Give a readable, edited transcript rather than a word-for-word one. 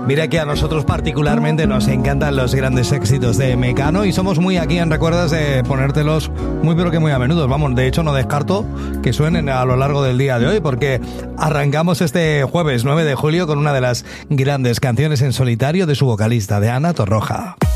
Mira que a nosotros particularmente nos encantan los grandes éxitos de Mecano y somos muy aquí en Recuerdas de ponértelos muy pero que muy a menudo. Vamos, de hecho no descarto que suenen a lo largo del día de hoy porque arrancamos este jueves 9 de julio con una de las grandes canciones en solitario de su vocalista, de Ana Torroja.